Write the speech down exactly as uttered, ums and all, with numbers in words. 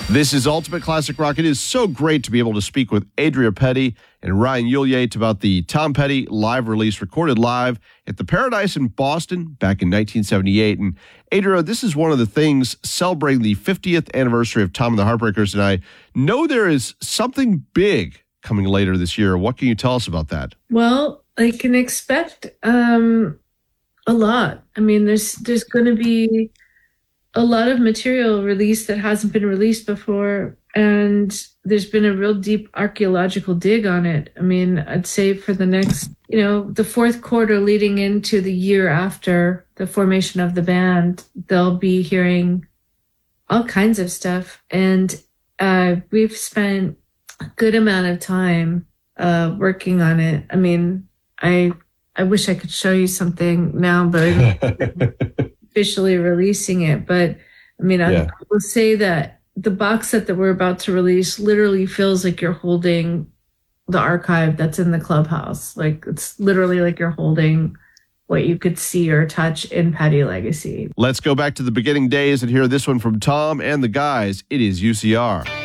This is Ultimate Classic Rock. It is so great to be able to speak with Adria Petty and Ryan Ulyate about the Tom Petty live release, recorded live at the Paradise in Boston back in nineteen seventy-eight. And Adria, this is one of the things celebrating the fiftieth anniversary of Tom and the Heartbreakers, and I know there is something big coming later this year. What can you tell us about that? Well, I can expect um, a lot. I mean, there's there's going to be a lot of material released that hasn't been released before, and there's been a real deep archaeological dig on it. I mean, I'd say for the next, you know, the fourth quarter leading into the year after the formation of the band, they'll be hearing all kinds of stuff. And uh, we've spent a good amount of time uh, working on it. I mean, I I wish I could show you something now, but I officially releasing it. But I mean, I, yeah. I will say that the box set that we're about to release literally feels like you're holding the archive that's in the clubhouse. Like, it's literally like you're holding what you could see or touch in Petty Legacy. Let's go back to the beginning days and hear this one from Tom and the guys. It is U C R.